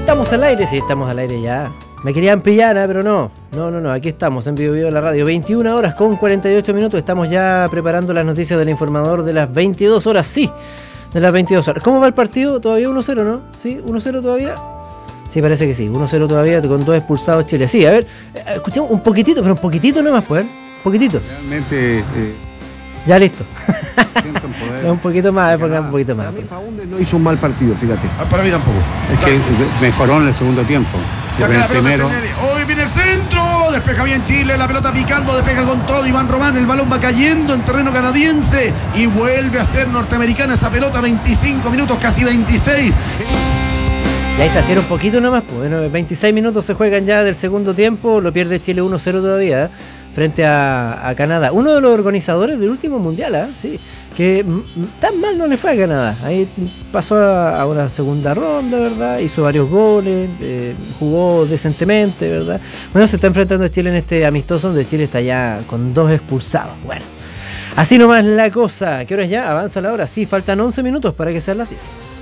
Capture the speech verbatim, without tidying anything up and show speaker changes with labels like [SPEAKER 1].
[SPEAKER 1] Estamos al aire, sí, estamos al aire ya. Me querían pillar, ¿eh? Pero no. No, no, no, aquí estamos en Vivo Vivo de la radio. veintiuna horas con cuarenta y ocho minutos. Estamos ya preparando las noticias del informador de las veintidós horas, sí. De las veintidós horas. ¿Cómo va el partido? ¿Todavía uno cero, no? ¿Sí? ¿uno cero todavía? Sí, parece que sí. uno cero todavía con dos expulsados Chile. Sí, a ver, escuchemos un poquitito, pero un poquitito nomás, pues. Un poquitito.
[SPEAKER 2] Realmente... Eh,
[SPEAKER 1] ya listo.
[SPEAKER 2] Poder,
[SPEAKER 1] un poquito más, eh, un poquito más.
[SPEAKER 2] Para mí Faúndez no hizo un mal partido, fíjate.
[SPEAKER 3] Ah, para mí tampoco.
[SPEAKER 2] Es que mejoró en el segundo tiempo.
[SPEAKER 3] Ya que la pelota
[SPEAKER 2] primero...
[SPEAKER 3] tiene, hoy viene el centro, despeja bien Chile, la pelota picando, despeja con todo Iván Román, el balón va cayendo en terreno canadiense y vuelve a ser norteamericana esa pelota, veinticinco minutos, casi veintiséis.
[SPEAKER 1] Y ahí está, si era un poquito nomás, pues, bueno, veintiséis minutos se juegan ya del segundo tiempo, lo pierde Chile uno cero todavía, ¿eh? Frente a, a Canadá. Uno de los organizadores del último mundial, ¿eh? Sí, que m- tan mal no le fue a Canadá. Ahí pasó a, a una segunda ronda, ¿verdad? Hizo varios goles, eh, jugó decentemente, ¿verdad? Bueno, se está enfrentando a Chile en este amistoso donde Chile está ya con dos expulsados. Bueno, así nomás la cosa. ¿Qué hora es ya? ¿Avanza la hora? Sí, faltan once minutos para que sean las diez.